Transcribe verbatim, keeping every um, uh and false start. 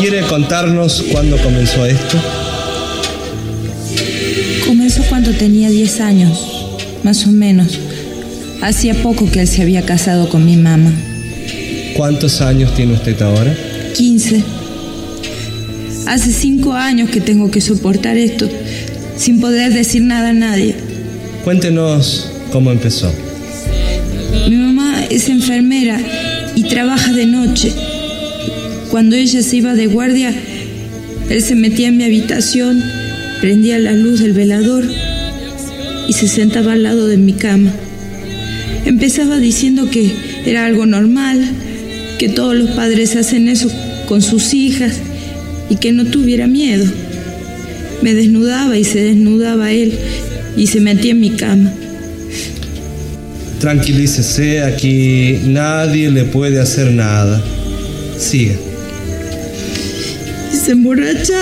¿Quiere contarnos cuándo comenzó esto? Comenzó cuando tenía diez años, más o menos. Hacía poco que él se había casado con mi mamá. ¿Cuántos años tiene usted ahora? quince. Hace cinco años que tengo que soportar esto, sin poder decir nada a nadie. Cuéntenos cómo empezó. Mi mamá es enfermera y trabaja de noche. Cuando ella se iba de guardia, él se metía en mi habitación, prendía la luz del velador y se sentaba al lado de mi cama. Empezaba diciendo que era algo normal, que todos los padres hacen eso con sus hijas y que no tuviera miedo. Me desnudaba y se desnudaba él y se metía en mi cama. Tranquilícese, aquí nadie le puede hacer nada. Siga. Y se emborrachaba.